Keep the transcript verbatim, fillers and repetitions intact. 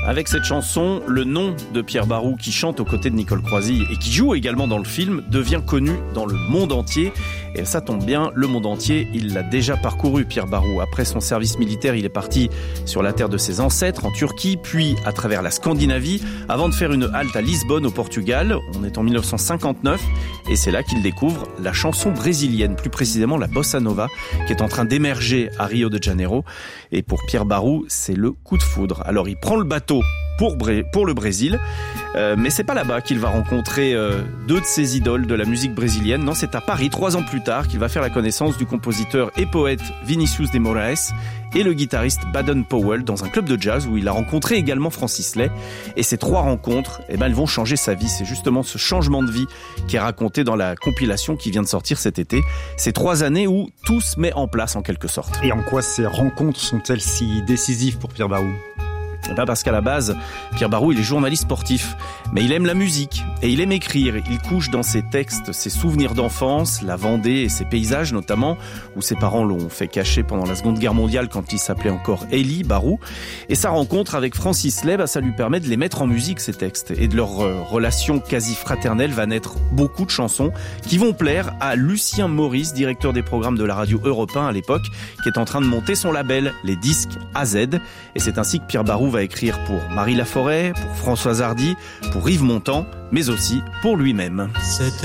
Avec cette chanson, le nom de Pierre Barou, qui chante aux côtés de Nicole Croisille et qui joue également dans le film, devient connu dans le monde entier. Et ça tombe bien, le monde entier, il l'a déjà parcouru, Pierre Barou. Après son service militaire, il est parti sur la terre de ses ancêtres, en Turquie, puis à travers la Scandinavie, avant de faire une halte à Lisbonne, au Portugal. On est en mille neuf cent cinquante-neuf, et c'est là qu'il découvre la chanson brésilienne, plus précisément la bossa nova, qui est en train d'émerger à Rio de Janeiro. Et pour Pierre Barou, c'est le coup de foudre. Alors il prend le bateau pour, Bré- pour le Brésil, euh, mais c'est pas là-bas qu'il va rencontrer euh, deux de ses idoles de la musique brésilienne. Non, c'est à Paris, trois ans plus tard, qu'il va faire la connaissance du compositeur et poète Vinicius de Moraes et le guitariste Baden Powell dans un club de jazz où il a rencontré également Francis Lai. Et ces trois rencontres, eh ben, elles vont changer sa vie. C'est justement ce changement de vie qui est raconté dans la compilation qui vient de sortir cet été. Ces trois années où tout se met en place en quelque sorte. Et en quoi ces rencontres sont-elles si décisives pour Pierre Barou ? Eh ben parce qu'à la base, Pierre Barou, il est journaliste sportif, mais il aime la musique et il aime écrire. Il couche dans ses textes ses souvenirs d'enfance, la Vendée et ses paysages notamment, où ses parents l'ont fait cacher pendant la Seconde Guerre mondiale quand il s'appelait encore Élie Barou. Et sa rencontre avec Francis Lai, bah, ça lui permet de les mettre en musique, ces textes. Et de leur euh, relation quasi fraternelle va naître beaucoup de chansons qui vont plaire à Lucien Maurice, directeur des programmes de la radio Europe un à l'époque, qui est en train de monter son label, les disques A Z. Et c'est ainsi que Pierre Barou va écrire pour Marie Laforêt, pour Françoise Hardy, pour Yves Montand, mais aussi pour lui-même. C'était